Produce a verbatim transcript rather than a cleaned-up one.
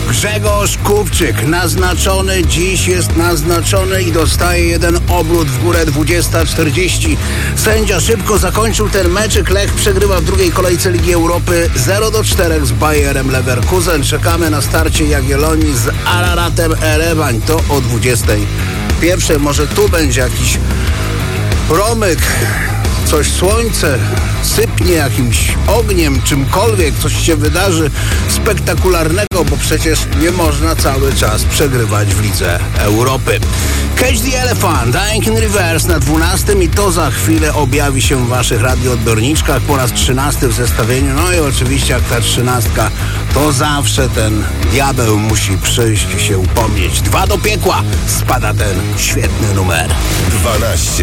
Grzegorz Kupczyk naznaczony, dziś jest naznaczony i dostaje jeden obrót w górę, dwudziesta czterdzieści. Sędzia szybko zakończył ten meczek. Lech przegrywa w drugiej kolejce Ligi Europy zero do czterech z Bayerem Leverkusen. Czekamy na starcie Jagiellonii z Araratem Erewań. To o dwudziestej pierwszej. Może tu będzie jakiś promyk. Coś słońce sypnie jakimś ogniem, czymkolwiek, coś się wydarzy spektakularnego, bo przecież nie można cały czas przegrywać w Lidze Europy. Cage the Elephant, Dying in Reverse na dwunastym i to za chwilę objawi się w waszych radioodbiorniczkach po raz trzynasty w zestawieniu. No i oczywiście jak ta trzynastka, to zawsze ten diabeł musi przyjść i się upomnieć. Dwa do piekła spada ten świetny numer. dwanaście